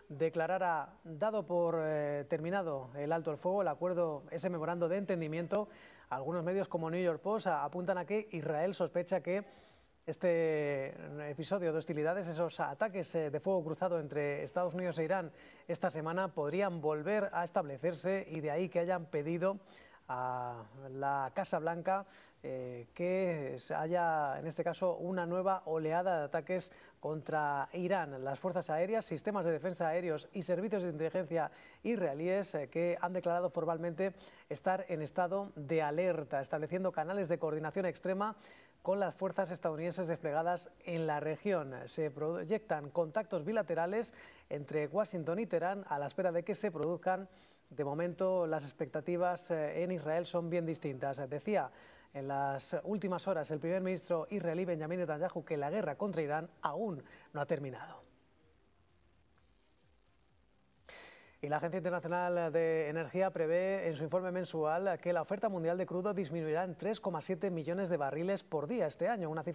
declarara dado por terminado el alto el fuego, el acuerdo, ese memorando de entendimiento. Algunos medios como New York Post apuntan a que Israel sospecha que este episodio de hostilidades, esos ataques de fuego cruzado entre Estados Unidos e Irán esta semana, podrían volver a establecerse, y de ahí que hayan pedido a la Casa Blanca que haya, en este caso, una nueva oleada de ataques contra Irán. Las fuerzas aéreas, sistemas de defensa aéreos y servicios de inteligencia israelíes que han declarado formalmente estar en estado de alerta, estableciendo canales de coordinación extrema con las fuerzas estadounidenses desplegadas en la región. Se proyectan contactos bilaterales entre Washington y Teherán a la espera de que se produzcan. De momento, las expectativas en Israel son bien distintas. Decía en las últimas horas el primer ministro israelí Benjamin Netanyahu que la guerra contra Irán aún no ha terminado. Y la Agencia Internacional de Energía prevé en su informe mensual que la oferta mundial de crudo disminuirá en 3,7 millones de barriles por día este año, una cifra